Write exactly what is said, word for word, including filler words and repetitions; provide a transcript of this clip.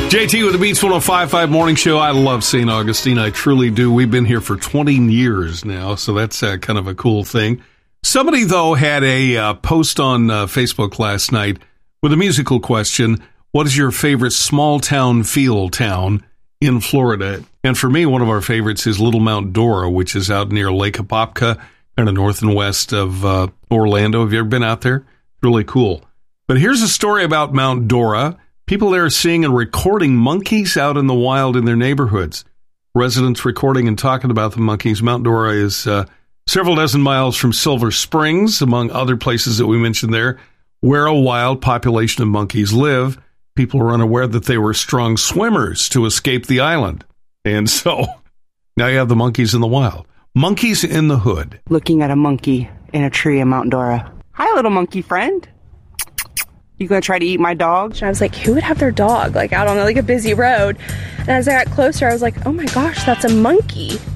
J T with the Beats one oh five point five Morning Show. I love Saint Augustine. I truly do. We've been here for twenty years now, so that's uh, kind of a cool thing. Somebody, though, had a uh, post on uh, Facebook last night with a musical question. What is your favorite small-town feel town in Florida? And for me, one of our favorites is Little Mount Dora, which is out near Lake Apopka, kind of north and west of uh, Orlando. Have you ever been out there? Really cool. But here's a story about Mount Dora. People there are seeing and recording monkeys out in the wild in their neighborhoods. Residents recording and talking about the monkeys. Mount Dora is uh, several dozen miles from Silver Springs, among other places that we mentioned there, where a wild population of monkeys live. People were unaware that they were strong swimmers to escape the island. And so now you have the monkeys in the wild. Monkeys in the hood. Looking at a monkey in a tree in Mount Dora. Hi, little monkey friend. You gonna try to eat my dog? And I was like, who would have their dog like out on like a busy road? And as I got closer, I was like, oh my gosh, that's a monkey.